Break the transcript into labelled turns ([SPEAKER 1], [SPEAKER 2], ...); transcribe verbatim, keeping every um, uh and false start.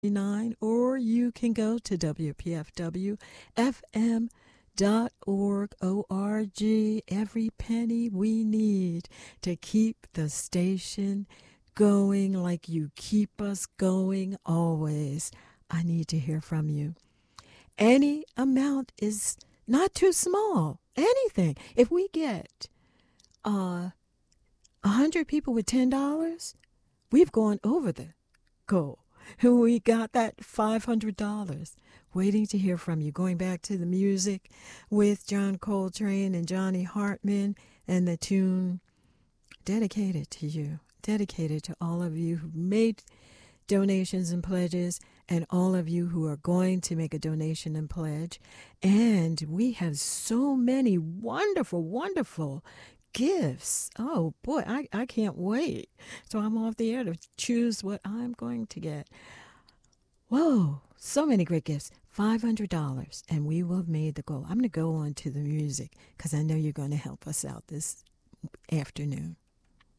[SPEAKER 1] nine, or you can go to W P F W F M dot org, O R G. Every penny we need to keep the station going like you keep us going always. I need to hear from you. Any amount is not too small. Anything. If we get uh, one hundred people with ten dollars, we've gone over the goal. We got that five hundred dollars. Waiting to hear from you. Going back to the music with John Coltrane and Johnny Hartman and the tune dedicated to you. Dedicated to all of you who made donations and pledges, and all of you who are going to make a donation and pledge. And we have so many wonderful, wonderful gifts. Oh boy, I, I can't wait. So I'm off the air to choose what I'm going to get. Whoa, so many great gifts. five hundred dollars, and we will have made the goal. I'm going to go on to the music because I know you're going to help us out this afternoon.